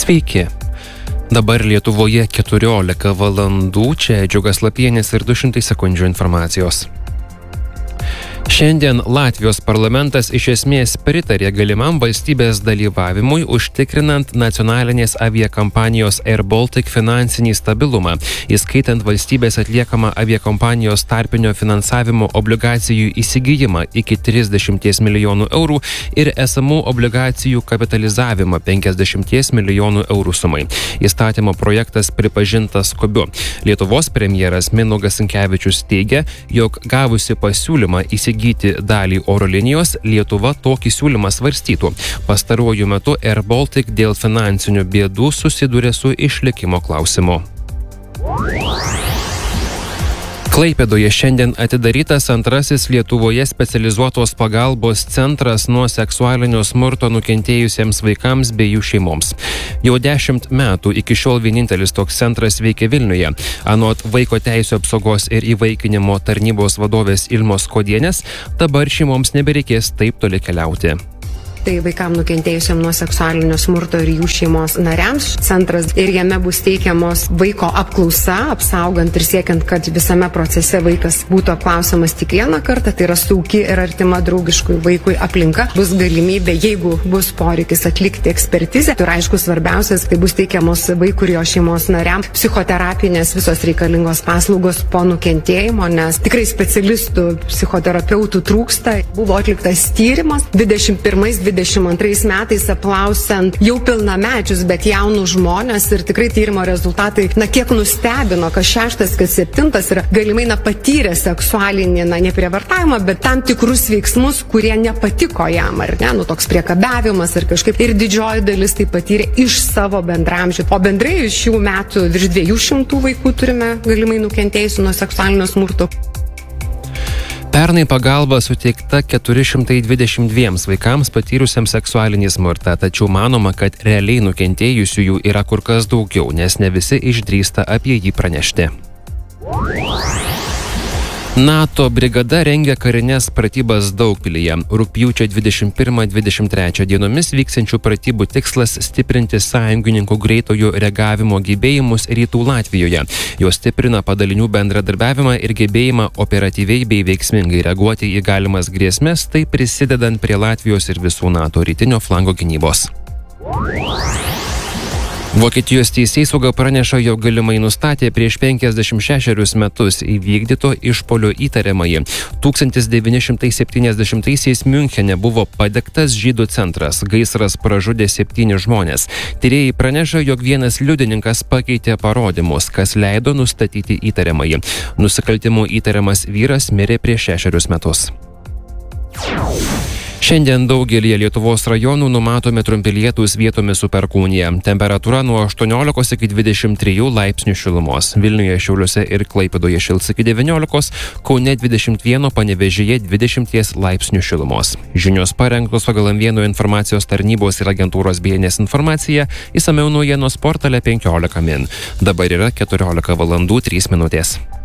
Sveiki. Dabar Lietuvoje 14 valandų, čia Džiugas Lapienis ir 200 sekundžių informacijos. Šiandien Latvijos parlamentas iš esmės pritarė galimam valstybės dalyvavimui užtikrinant nacionalinės aviakompanijos Air Baltic finansinį stabilumą, įskaitant valstybės atliekamą aviakompanijos tarpinio finansavimo obligacijų įsigijimą iki 30 milijonų eurų ir esamų obligacijų kapitalizavimą 50 milijonų eurų sumai. Įstatymo projektas pripažintas skubiu. Lietuvos premjeras Mindaugas Sinkevičius teigia, jog gavusi pasiūlymą įsigyti dalį oro linijos, Lietuva tokį siūlymą svarstytų. Pastaruoju metu Air Baltic dėl finansinių bėdų susidūrė su išlikimo klausimu. Klaipėdoje šiandien atidarytas antrasis Lietuvoje specializuotos pagalbos centras nuo seksualinio smurto nukentėjusiems vaikams bei jų šeimoms. Jau 10 metų iki šiol vienintelis toks centras veikia Vilniuje. Anot Vaiko teisių apsaugos ir įvaikinimo tarnybos vadovės Ilmos Kodienės, dabar šeimoms nebereikės taip toli keliauti. Tai vaikam nukentėjusiam nuo seksualinio smurto ir jų šeimos nariams centras ir jame bus teikiamos vaiko apklausa, apsaugant ir siekiant, kad visame procese vaikas būtų apklausiamas tik vieną kartą, tai yra saugi ir artima draugiškui vaikui aplinka. Bus galimybė, jeigu bus poreikis atlikti ekspertizę, ir aišku svarbiausias, tai bus teikiamos vaikui ir jo šeimos nariam psichoterapinės visos reikalingos paslaugos po nukentėjimo, nes tikrai specialistų, psichoterapeutų trūksta. Buvo atliktas tyrimas 22 metais apklausiant jau pilnamečius, bet jaunus žmonės ir tikrai tyrimo rezultatai, kiek nustebino, kas 6, kas 7 yra galimai patyrę seksualinį, neprievartavimą, bet tam tikrus veiksmus, kurie nepatiko jam, ar ne, toks priekabiavimas ir kažkaip. Ir didžioji dalis tai patyrė iš savo bendramžių. O bendrai šių metų virš 200 vaikų turime galimai nukentėjusių nuo seksualinio smurto. Pernai pagalba suteikta 422 vaikams patyrusiems seksualinį smurtą, tačiau manoma, kad realiai nukentėjusiųjų yra kur kas daugiau, nes ne visi išdrįsta apie jį pranešti. NATO brigada rengia karinės pratybas Daugpilyje. Rugpjūčio 21-23 dienomis vyksiančių pratybų tikslas stiprinti sąjungininkų greitojo reagavimo gebėjimus Rytų Latvijoje. Jos stiprina padalinių bendradarbiavimą ir gebėjimą operatyviai bei veiksmingai reaguoti į galimas grėsmes, tai prisidedant prie Latvijos ir visų NATO rytinio flango gynybos. Vokietijos teisėsauga praneša, jog galimai nustatė prieš 56 metus įvykdyto išpuolio įtariamąjį. 1970-aisiais Miunchene buvo padegtas žydų centras. Gaisras pražudė 7 žmonės. Tyrėjai praneša, jog vienas liudininkas pakeitė parodymus, kas leido nustatyti įtariamąjį. Nusikaltimų įtariamas vyras mirė prieš 6 metus. Šiandien daugelyje Lietuvos rajonų numatomi trumpi lietūs, vietomis su perkūnija. Temperatūra nuo 18 iki 23 laipsnių šilumos. Vilniuje, Šiauliuose ir Klaipėdoje šils iki 19, Kaune 21, Panevėžyje 20 laipsnių šilumos. Žinios parengtos pagal M1 informacijos tarnybos ir agentūros BNS informaciją, išsamiau naujienos portale 15 min. Dabar yra 14 valandų 3 minutės.